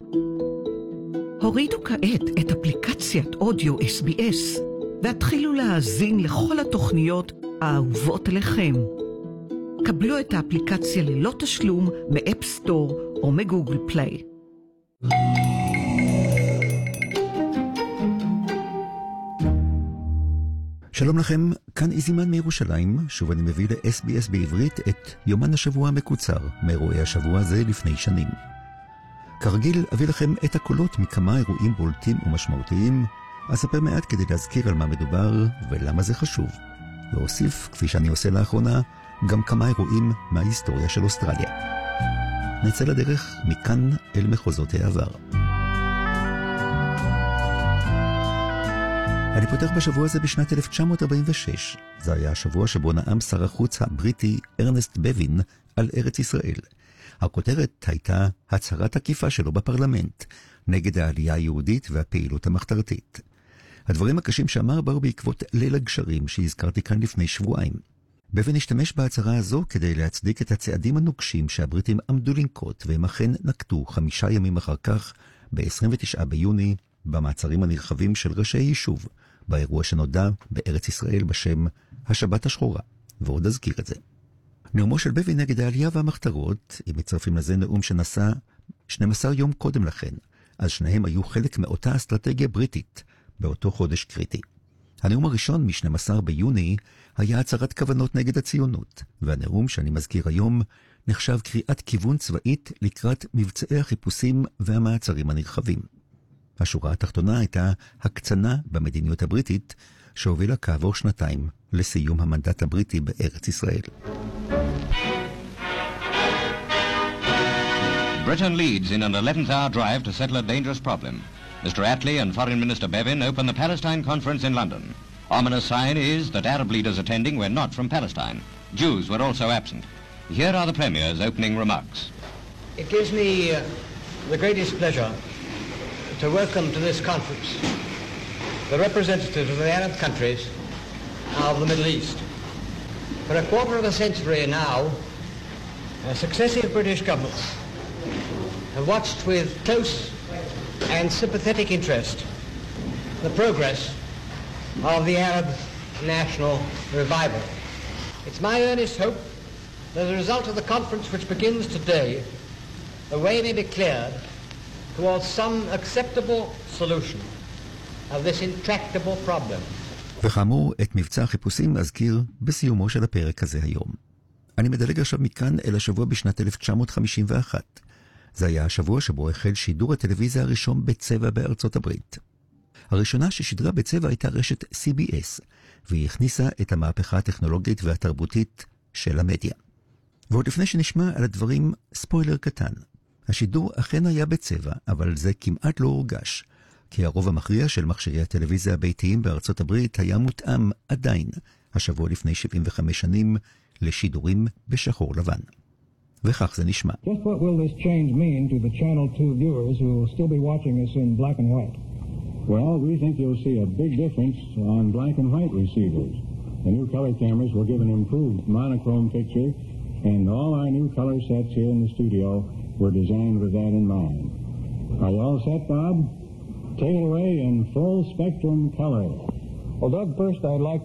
הורידו כעת את אפליקציית אודיו SBS והתחילו להאזין לכל התוכניות האהובות עליכם. קבלו את האפליקציה ללא תשלום מאפ סטור או מגוגל פליי. שלום לכם, כאן איזימן מירושלים, שוב אני מביא ל-SBS בעברית את יומן השבוע המקוצר, מאירועי השבוע הזה לפני שנים. כרגיל אביא לכם את הקולות מכמה אירועים בולטים ומשמעותיים, אספר מעט כדי להזכיר על מה מדובר ולמה זה חשוב. ואוסיף, כפי שאני עושה לאחרונה, גם כמה אירועים מההיסטוריה של אוסטרליה. נצא לדרך מכאן אל מחוזות העבר. אני פותח בשבוע הזה בשנת 1946. זה היה השבוע שבו נאם שר החוץ הבריטי ארנסט בווין על ארץ ישראל. הכותרת הייתה הצהרה תקיפה שלו בפרלמנט, נגד העלייה היהודית והפעילות המחתרתית. הדברים הקשים שאמר באו בעקבות ליל הגשרים שהזכרתי כאן לפני שבועיים. בווין השתמש בהצהרה הזו כדי להצדיק את הצעדים הנוקשים שהבריטים עמדו לנקוט, והם אכן נקטו 5 ימים אחר כך, ב-29 ביוני, במעצרים הנרחבים של ראשי יישוב, באירוע שנודע בארץ ישראל בשם השבת השחורה, ועוד אזכיר את זה. נאומו של בווין נגד העלייה והמחתרות, אם מצרפים לזה נאום שנשא 12 יום קודם לכן, אז שניהם היו חלק מאותה אסטרטגיה בריטית, באותו חודש קריטי. הנאום הראשון מ-12 ביוני היה הצהרת כוונות נגד הציונות, והנאום שאני מזכיר היום נחשב קריאת כיוון צבאית לקראת מבצעי החיפושים והמעצרים הנרחבים. השורה התחתונה הייתה הקצנה במדיניות הבריטית, שהובילה כעבור 2 לסיום המנדט הבריטי בארץ ישראל. Britain leads in an 11th-hour drive to settle a dangerous problem. Mr. Attlee and Foreign Minister Bevin open the Palestine conference in London. Ominous sign is that Arab leaders attending were not from Palestine. Jews were also absent. Here are the Premier's opening remarks. It gives me the greatest pleasure to welcome to this conference the representatives of the Arab countries of the Middle East. For a quarter of a century now, successive British governments have watched with close and sympathetic interest the progress of the Arab national revival. It's my earnest hope that as a result of the conference which begins today, the way may be cleared towards some acceptable solution of this intractable problem. וכאמור, את מבצע החיפושים אזכיר בסיומו של הפרק הזה היום. אני מדלג עכשיו מכאן אל השבוע בשנת 1951. זה היה השבוע שבו החל שידור הטלוויזיה הראשון בצבע בארצות הברית. הראשונה ששידרה בצבע הייתה רשת CBS, והיא הכניסה את המהפכה הטכנולוגית והתרבותית של המדיה. ועוד לפני שנשמע על הדברים, ספוילר קטן. השידור אכן היה בצבע, אבל זה כמעט לא הורגש, כי הרוב המכריע של מכשירי הטלוויזיה הביתיים בארצות הברית היה מותאם עדיין, השבוע לפני 75 שנים, לשידורים בשחור לבן. וכך זה נשמע. Just what will this change mean to the Channel 2 viewers who will still be watching us in black and white? Well, we think you'll see a big difference on black and white receivers. The new color cameras will give an improved monochrome picture, and all our new color sets here in the studio were designed with that in mind. Are you all set, Bob? Take it away in full spectrum color. Well, Doug, first I'd like